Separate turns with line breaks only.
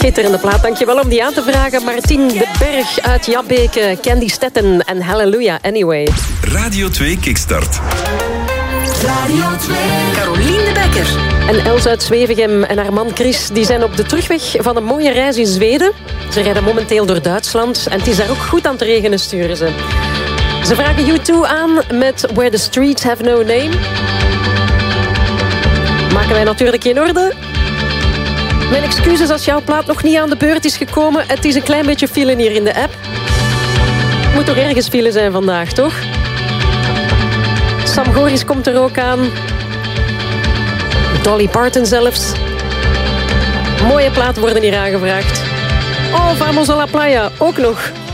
Schitterende plaat, dankjewel om die aan te vragen. Martien de Berg uit Jabbeke, Candy Stetten en Hallelujah Anyway.
Radio 2 Kickstart.
Radio 2.
Carolien de Bekker.
En Els uit Zwevegem en haar man Chris die zijn op de terugweg van een mooie reis in Zweden. Ze rijden momenteel door Duitsland en het is daar ook goed aan het regenen, sturen ze. Ze vragen U2 aan met Where the Streets Have No Name. Maken wij natuurlijk in orde. Mijn excuses als jouw plaat nog niet aan de beurt is gekomen. Het is een klein beetje file hier in de app. Moet toch ergens file zijn vandaag, toch? Sam Goris komt er ook aan. Dolly Parton zelfs. Mooie platen worden hier aangevraagd. Oh, Vamos a la Playa, ook nog.